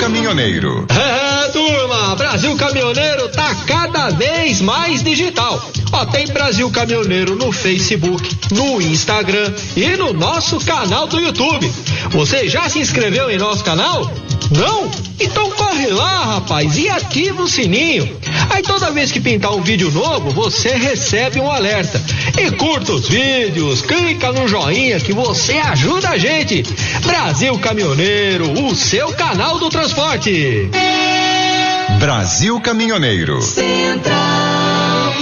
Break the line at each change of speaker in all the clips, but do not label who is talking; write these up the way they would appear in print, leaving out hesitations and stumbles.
Caminhoneiro.
Turma, Brasil Caminhoneiro tá cada vez mais digital. Ó, tem Brasil Caminhoneiro no Facebook, no Instagram e no nosso canal do YouTube. Você já se inscreveu em nosso canal? Não? Então corre lá, rapaz, e ativa o sininho. Aí toda vez que pintar um vídeo novo, você recebe um alerta. E curta os vídeos, clica no joinha que você ajuda a gente. Brasil Caminhoneiro, o seu canal do transporte.
Brasil Caminhoneiro.
Central.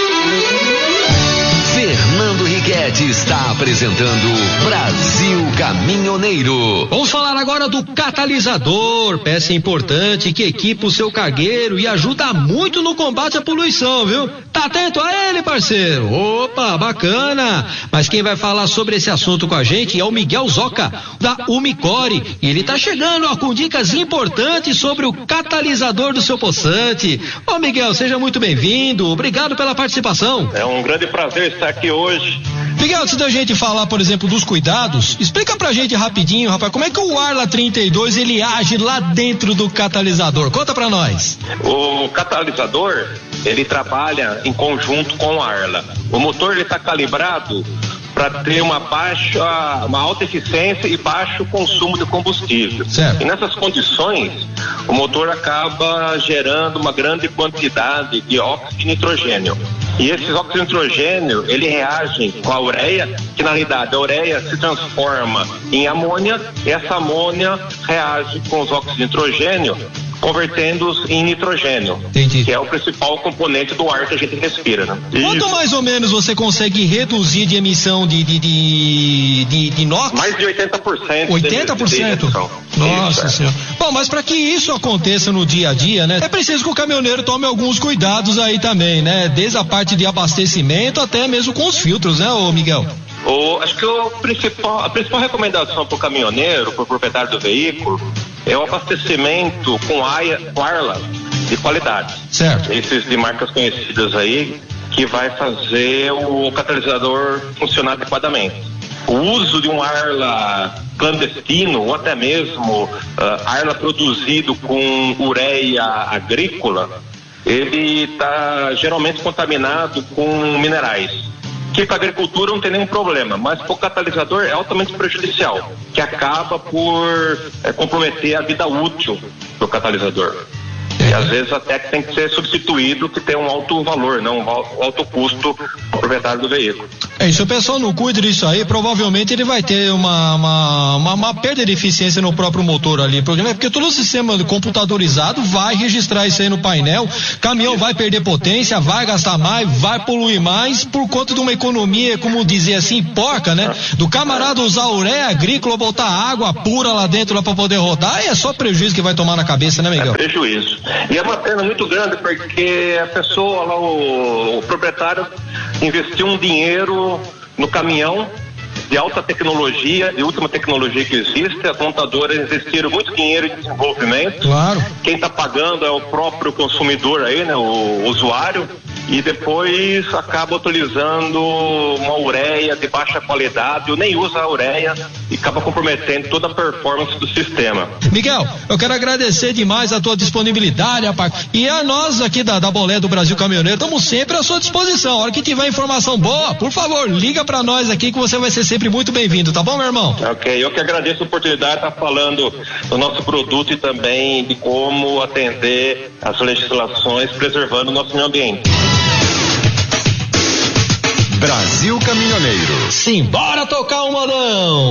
Fernando Riquetti está apresentando Brasil Caminhoneiro.
Vamos falar agora do catalisador, peça importante que equipa o seu cargueiro e ajuda muito no combate à poluição, viu? Tá atento a ele, parceiro? Opa, bacana! Mas quem vai falar sobre esse assunto com a gente é o Miguel Zoca, da Umicore, e ele tá chegando, ó, com dicas importantes sobre o catalisador do seu poçante. Ô Miguel, seja muito bem-vindo, obrigado pela participação.
É um grande prazer estar aqui hoje.
Miguel, antes da gente falar, por exemplo, dos cuidados, explica pra gente rapidinho, rapaz, como é que o Arla 32 ele age lá dentro do catalisador? Conta pra nós.
O catalisador, ele trabalha em conjunto com o Arla. O motor ele está calibrado para ter uma alta eficiência e baixo consumo de combustível.
Certo.
E nessas condições, o motor acaba gerando uma grande quantidade de óxido de nitrogênio. E esses óxidos de nitrogênio, ele reagem com a ureia, que na realidade a ureia se transforma em amônia, e essa amônia reage com os óxidos de nitrogênio, convertendo-os em nitrogênio.
Entendi.
Que é o principal componente do ar que a gente respira, né?
Quanto mais ou menos você consegue reduzir de emissão de NOx?
Mais de 80%.
80%? Nossa Senhora. Bom, mas para que isso aconteça no dia a dia, né? É preciso que o caminhoneiro tome alguns cuidados aí também, né? Desde a parte de abastecimento até mesmo com os filtros, né, ô Miguel?
Acho que a principal recomendação para o caminhoneiro, para o proprietário do veículo, é o abastecimento com Arla de qualidade.
Certo.
Esses de marcas conhecidas aí, que vai fazer o catalisador funcionar adequadamente. O uso de um Arla clandestino ou até mesmo Arla produzido com ureia agrícola, ele está geralmente contaminado com minerais. Que para a agricultura não tem nenhum problema, mas para o catalisador é altamente prejudicial, que acaba por comprometer a vida útil do catalisador. E às vezes até que tem que ser substituído, que tem um alto valor, não um alto custo para o proprietário do veículo.
E se o pessoal não cuida disso aí, provavelmente ele vai ter uma perda de eficiência no próprio motor ali, porque todo o sistema computadorizado vai registrar isso aí no painel, caminhão vai perder potência, vai gastar mais, vai poluir mais, por conta de uma economia, como dizer assim, porca, né? Do camarada usar ureia agrícola, botar água pura lá dentro para poder rodar, e é só prejuízo que vai tomar na cabeça, né, Miguel?
É prejuízo. E é uma pena muito grande, porque a pessoa lá, o proprietário, investiu um dinheiro no caminhão de alta tecnologia, de última tecnologia que existe. As montadoras investiram muito dinheiro em desenvolvimento.
Claro.
Quem está pagando é o próprio consumidor aí, né? O usuário. E depois acaba utilizando uma ureia de baixa qualidade, ou nem usa a ureia e acaba comprometendo toda a performance do sistema.
Miguel, eu quero agradecer demais a tua disponibilidade, rapaz. E a nós aqui da Bolé do Brasil Caminhoneiro estamos sempre à sua disposição. A hora que tiver informação boa, por favor, liga pra nós aqui que você vai ser sempre muito bem-vindo, tá bom, meu irmão?
Ok, eu que agradeço a oportunidade de estar falando do nosso produto e também de como atender as legislações preservando o nosso meio ambiente.
Brasil Caminhoneiro.
Simbora tocar um modão!